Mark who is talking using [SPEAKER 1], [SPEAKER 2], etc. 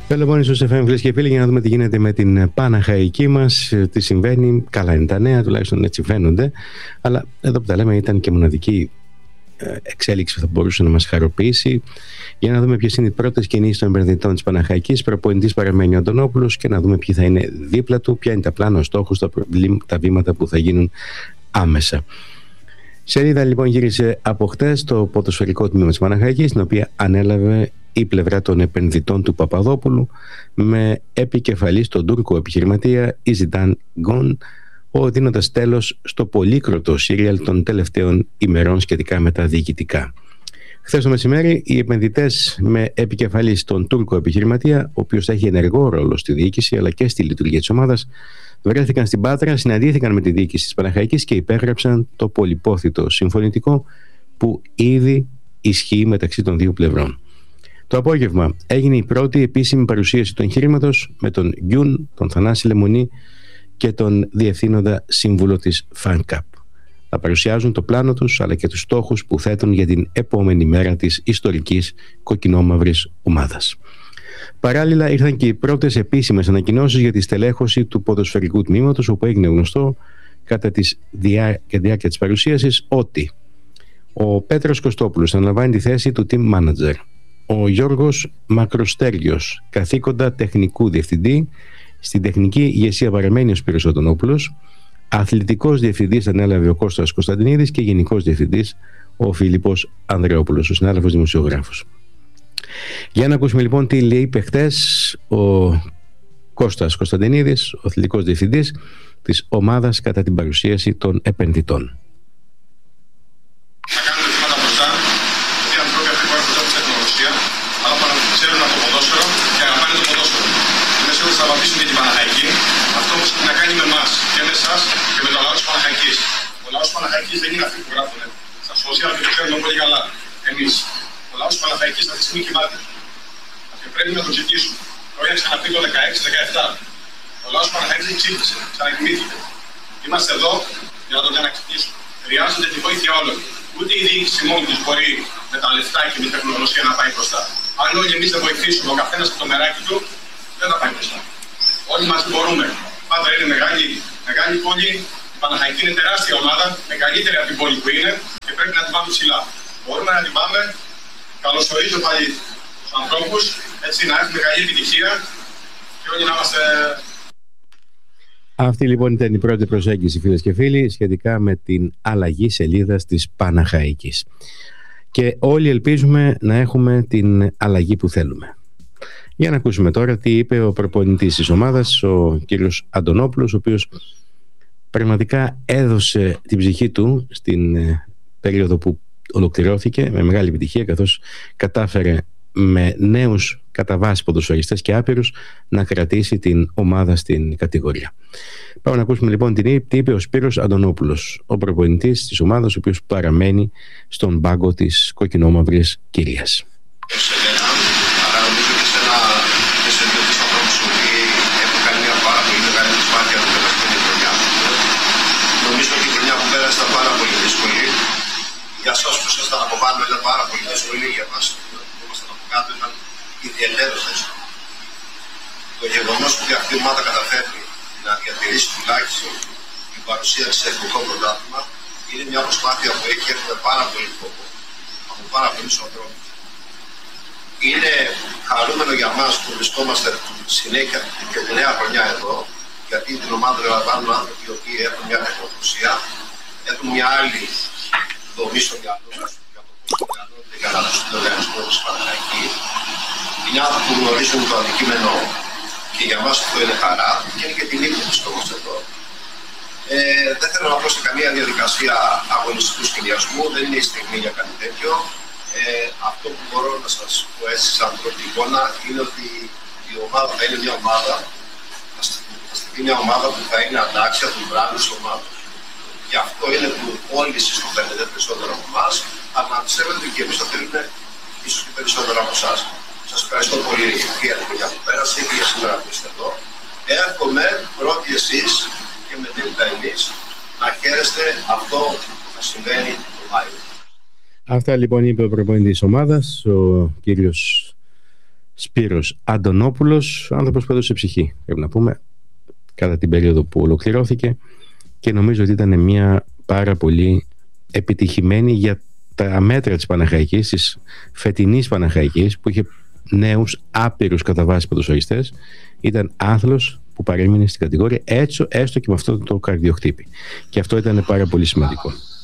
[SPEAKER 1] Πελοπόννησος FM, φίλες και φίλοι, για να δούμε τι γίνεται με την Παναχαϊκή μας, τι συμβαίνει. Καλά είναι τα νέα, τουλάχιστον έτσι φαίνονται. Αλλά εδώ που τα λέμε, ήταν και μοναδική εξέλιξη που θα μπορούσε να μας χαροποιήσει. Για να δούμε ποιες είναι οι πρώτες κινήσεις των επενδυτών της Παναχαϊκής. Προπονητής παραμένει ο Αντωνόπουλος και να δούμε ποιοι θα είναι δίπλα του, ποια είναι τα πλάνα, ο στόχος, τα βήματα που θα γίνουν άμεσα. Σελίδα λοιπόν γύρισε από χτες το ποδοσφαιρικό τμήμα της Παναχαϊκής, την οποία ανέλαβε η πλευρά των επενδυτών του Παπαδόπουλου, με επικεφαλής τον Τούρκο επιχειρηματία Ιζιντάν Γκον, δίνοντας τέλος στο πολύκροτο σύριαλ των τελευταίων ημερών σχετικά με τα διοικητικά. Χθες το μεσημέρι, οι επενδυτές με επικεφαλής τον Τούρκο επιχειρηματία, ο οποίος έχει ενεργό ρόλο στη διοίκηση αλλά και στη λειτουργία της ομάδας, βρέθηκαν στην Πάτρα, συναντήθηκαν με τη διοίκηση της Παναχαϊκής και υπέγραψαν το πολυπόθητο συμφωνητικό που ήδη ισχύει μεταξύ των δύο πλευρών. Το απόγευμα έγινε η πρώτη επίσημη παρουσίαση του εγχειρήματος με τον Γκιουν, τον Θανάση Λεμονή και τον διευθύνοντα σύμβουλο της FanCap. Θα παρουσιάζουν το πλάνο τους αλλά και τους στόχους που θέτουν για την επόμενη μέρα της ιστορικής κοκκινόμαυρης ομάδας. Παράλληλα ήρθαν και οι πρώτες επίσημες ανακοινώσεις για τη στελέχωση του ποδοσφαιρικού τμήματος, όπου έγινε γνωστό κατά τη διάρκεια της παρουσίασης ότι ο Πέτρος Κωστόπουλος αναλαμβάνει τη θέση του team manager, ο Γιώργος Μακροστέργιος καθήκοντα τεχνικού διευθυντή, στην τεχνική ηγεσία παραμένει ο Σπύρος Αντωνόπουλος, αθλητικός διευθυντής ανέλαβε ο Κώστας Κωνσταντινίδης και γενικός διευθυντής ο Φίλιππος Ανδρεόπουλος, ο συνάδελφος δημοσιογράφος. Για να ακούσουμε λοιπόν τι λέει χτες ο Κώστας Κωνσταντινίδης, ο αθλητικός διευθυντής της ομάδας, κατά την παρουσίαση των επενδυτών.
[SPEAKER 2] Θα βαπτίσουν και την Παναχαϊκή, αυτό που έχει να κάνει με εμάς και με εσάς και με το λαό της Παναχαϊκής. Ο λαός της Παναχαϊκής δεν είναι αυτοί που γράφουν στα social και το ξέρουμε πολύ καλά εμείς. Ο λαός της Παναχαϊκής αυτή τη στιγμή κοιμάται. Και πρέπει να το ζητήσουμε. Το είχα ξαναπεί το 16-17. Ο λαός της Παναχαϊκής ξύπνησε, ξανακοιμήθηκε. Είμαστε εδώ για να τον ξαναξυπνήσουμε. Χρειάζεται τη βοήθεια όλων. Ούτε η διοίκηση μόνη της μπορεί με τα λεφτά και με την τεχνολογία να πάει μπροστά. Αν όλοι εμείς δεν βοηθήσουμε, ο καθένας με το μεράκι του, δεν θα πάει μπροστά. Όλοι μαζί μπορούμε. Πάντα είναι μεγάλη πόλη. Η Παναχαϊκή είναι τεράστια ομάδα, μεγαλύτερη από την πόλη που είναι και πρέπει να την πάμε ψηλά. Μπορούμε να την πάμε. Καλωσορίζω πάλι τους ανθρώπους, έτσι να έχουμε καλή επιτυχία και όλοι να είμαστε.
[SPEAKER 1] Αυτή λοιπόν ήταν η πρώτη προσέγγιση, φίλες και φίλοι, σχετικά με την αλλαγή σελίδας της Παναχαϊκής. Και όλοι ελπίζουμε να έχουμε την αλλαγή που θέλουμε. Για να ακούσουμε τώρα τι είπε ο προπονητής της ομάδας, ο κύριος Αντωνόπουλος, ο οποίος πραγματικά έδωσε την ψυχή του στην περίοδο που ολοκληρώθηκε με μεγάλη επιτυχία, καθώς κατάφερε με νέους κατά βάση ποδοσφαιριστές και άπειρους να κρατήσει την ομάδα στην κατηγορία. Πάμε να ακούσουμε λοιπόν τι είπε ο Σπύρος Αντωνόπουλος, ο προπονητής της ομάδας, ο οποίος παραμένει στον πάγκο της κοκκινόμαυρης κυρίας.
[SPEAKER 2] Για εσάς που ήσασταν από πάνω ήταν πάρα πολύ δύσκολη, για εμάς που ήμασταν από κάτω ήταν ιδιαίτερα δύσκολη. Το γεγονός που αυτή η ομάδα καταφέρνει να διατηρήσει τουλάχιστον την παρουσία της σε εθνικό πρωτάθλημα είναι μια προσπάθεια που έχει έρθει με πάρα πολύ φόβο από πάρα πολλούς ανθρώπους. Είναι χαρούμενο για μας που βρισκόμαστε συνέχεια και τη νέα χρονιά εδώ, γιατί την ομάδα λαμβάνουν άνθρωποι οι οποίοι έχουν μια τεχνογνωσία, έχουν μια άλλη δομή στο μυαλό μας για το πώς οργανώνεται για να δώσουν τον οργανισμό της Παναχαϊκής. Είναι άνθρωποι που γνωρίζουν το αντικείμενο και για μας αυτό είναι χαρά και είναι και την ίδια της στόχος εδώ. Δεν θέλω να πω σε καμία διαδικασία αγωνιστικού σχεδιασμού, δεν είναι η στιγμή για κάτι τέτοιο. Αυτό που μπορώ να σας πω έτσι σαν πρώτη εικόνα είναι ότι η ομάδα θα είναι μια ομάδα, θα στηθεί μια ομάδα που θα είναι αντάξια του μπράντου της ομάδας. Γι' αυτό είναι που όλοι εσείς το θέλετε περισσότερο από εμάς, αλλά να πιστεύετε και εμείς το θέλουμε ίσως και περισσότερο από εσάς. Σας ευχαριστώ πολύ για την χρονιά που πέρασε και για σήμερα που είστε εδώ. Εύχομαι πρώτοι εσείς και μετέπειτα εμείς να χαίρεστε αυτό που θα συμβαίνει το Μάιο.
[SPEAKER 1] Αυτά λοιπόν είπε ο προπονητής της ομάδας, ο κύριος Σπύρος Αντωνόπουλος, άνθρωπος που έδωσε ψυχή, πρέπει να πούμε, κατά την περίοδο που ολοκληρώθηκε, και νομίζω ότι ήταν μια πάρα πολύ επιτυχημένη για τα μέτρα της Παναχαϊκής, της φετινής Παναχαϊκής, που είχε νέους άπειρους κατά βάση ποδοσφαιριστές. Ήταν άθλος που παρέμεινε στην κατηγορία, έστω και με αυτό το καρδιοχτύπη, και αυτό ήταν πάρα πολύ σημαντικό.